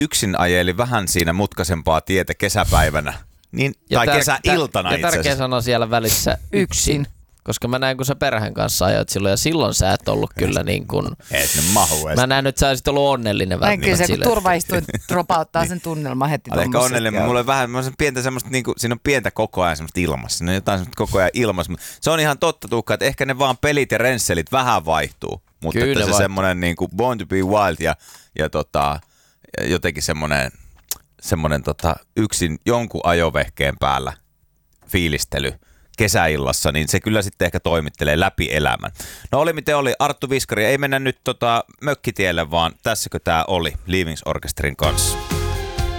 yksin ajeli vähän siinä mutkaisempaa tietä kesäpäivänä, niin, tai kesäiltana itse asiassa. Ja tärkeä sana siellä välissä yksin. Koska mä näin, kun sä perheen kanssa ajoit silloin, ja silloin sä et ollut kyllä niin kuin... Et ne mahu edes. Mä näin, että sä olisit ollut onnellinen välttämättä sille. Kyllä se, kun turvaistuin, dropauttaa sen tunnelman heti tuommoisesta. Ehkä onnellinen, mulla on vähän pientä semmoista, niin kuin, siinä on pientä koko ajan semmoista ilmassa. Siinä on jotain semmoista koko ajan ilmassa. Se on ihan totta, Tuukka, että ehkä ne vaan pelit ja rensselit vähän vaihtuu. Mutta kyllä että se semmoinen niin kuin Born to be Wild ja jotenkin semmoinen yksin jonkun ajovehkeen päällä fiilistely kesäillassa, niin se kyllä sitten ehkä toimittelee läpi elämän. No oli miten oli, Arttu Viskari, ei mennä nyt mökkitielle, vaan tässäkö tää oli Leavings Orchestrin kanssa.